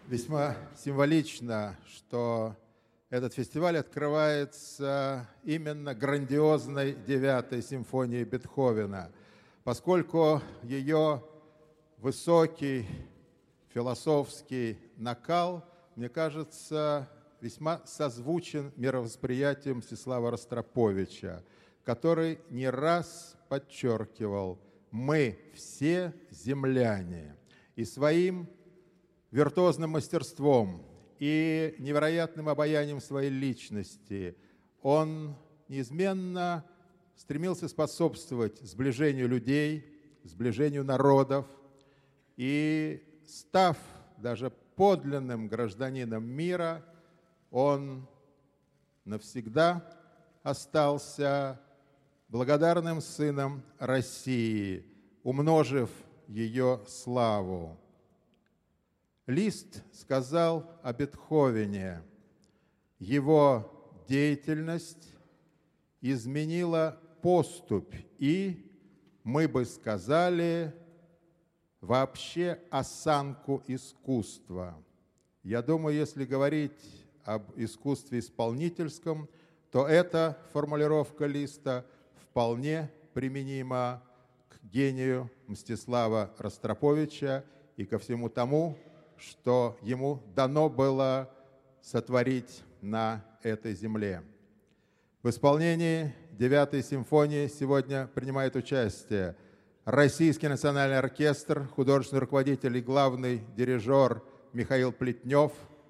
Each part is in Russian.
Весьма символично, что этот фестиваль открывается именно грандиозной 9-й симфонией Бетховена, поскольку ее высокий философский накал, мне кажется, весьма созвучен мировосприятием Мстислава Ростроповича, который не раз подчеркивал: мы все земляне. И своим виртуозным мастерством и невероятным обаянием своей личности он неизменно стремился способствовать сближению людей, сближению народов, и, став даже подлинным гражданином мира, он навсегда остался благодарным сыном России, умножив ее славу. Лист сказал о Бетховене: его деятельность изменила поступь и, мы бы сказали, вообще осанку искусства. Я думаю, если говорить об искусстве исполнительском, то эта формулировка Листа вполне применима к гению Мстислава Ростроповича и ко всему тому, что ему дано было сотворить на этой земле. В исполнении 9-й симфонии сегодня принимает участие Российский национальный оркестр, художественный руководитель и главный дирижер Михаил Плетнев,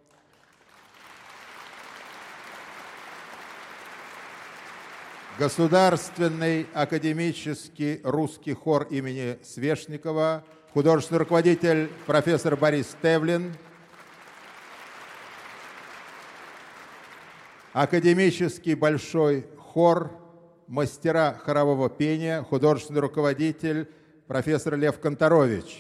Государственный академический русский хор имени Свешникова, художественный руководитель профессор Борис Тевлин, академический большой хор мастера хорового пения, художественный руководитель профессор Лев Конторович,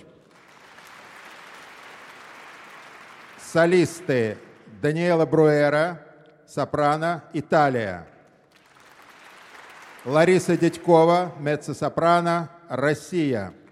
солисты Даниэла Бруэра, сопрано, Италия, Лариса Дядькова, меццо-сопрано, Россия.